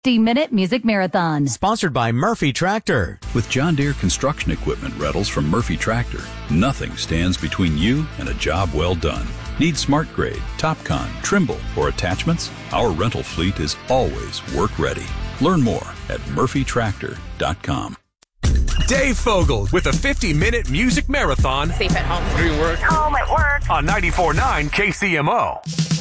50-minute music marathon. Sponsored by Murphy Tractor. With John Deere construction equipment rentals from Murphy Tractor, nothing stands between you and a job well done. Need Smart Grade, Topcon, Trimble, or attachments? Our rental fleet is always work ready. Learn more at murphytractor.com. Dave Fogle with a 50-minute music marathon. Safe at home. Doing work. Home at work. On 94.9 KCMO.